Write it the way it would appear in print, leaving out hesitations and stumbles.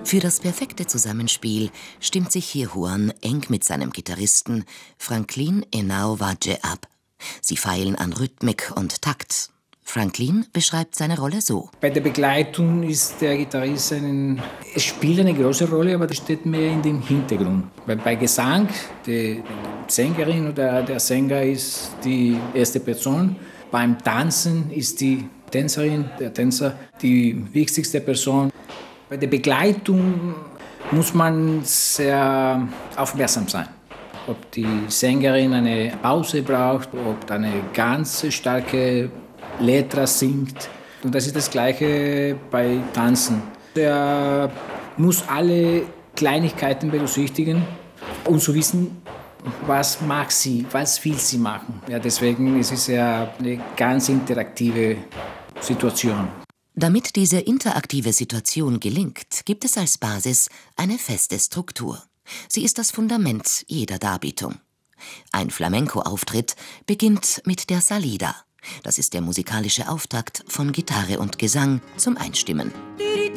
Für das perfekte Zusammenspiel stimmt sich hier Juan eng mit seinem Gitarristen Franklin Henao Valle ab. Sie feilen an Rhythmik und Takt. Franklin beschreibt seine Rolle so: Bei der Begleitung ist der Gitarrist es spielt eine große Rolle, aber das steht mehr in den Hintergrund. Weil bei Gesang, die Sängerin oder der Sänger ist die erste Person. Beim Tanzen ist die Tänzerin, der Tänzer die wichtigste Person. Bei der Begleitung muss man sehr aufmerksam sein. Ob die Sängerin eine Pause braucht, ob eine ganz starke Letra singt. Und das ist das Gleiche bei Tanzen. Er muss alle Kleinigkeiten berücksichtigen, um zu wissen, was mag sie, was will sie machen. Ja, deswegen ist es ja eine ganz interaktive Situation. Damit diese interaktive Situation gelingt, gibt es als Basis eine feste Struktur. Sie ist das Fundament jeder Darbietung. Ein Flamenco-Auftritt beginnt mit der Salida. Das ist der musikalische Auftakt von Gitarre und Gesang zum Einstimmen.